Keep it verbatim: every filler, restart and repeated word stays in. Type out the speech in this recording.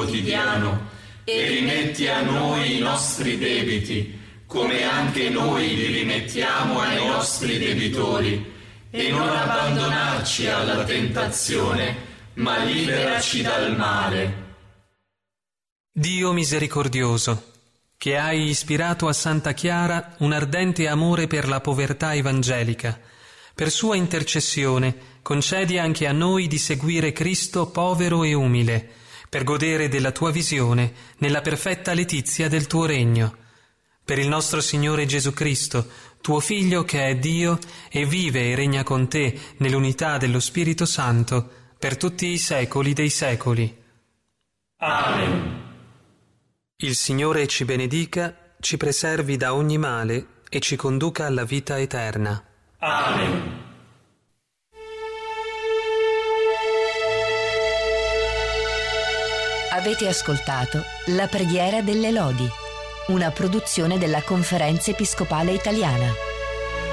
quotidiano e rimetti a noi i nostri debiti, come anche noi li rimettiamo ai nostri debitori, e non abbandonarci alla tentazione, ma liberaci dal male. Dio misericordioso, che hai ispirato a Santa Chiara un ardente amore per la povertà evangelica, per sua intercessione concedi anche a noi di seguire Cristo povero e umile, per godere della tua visione nella perfetta letizia del tuo regno. Per il nostro Signore Gesù Cristo, tuo Figlio che è Dio e vive e regna con te nell'unità dello Spirito Santo, per tutti i secoli dei secoli. Amen. Il Signore ci benedica, ci preservi da ogni male e ci conduca alla vita eterna. Amen. Avete ascoltato La preghiera delle lodi, una produzione della Conferenza Episcopale Italiana.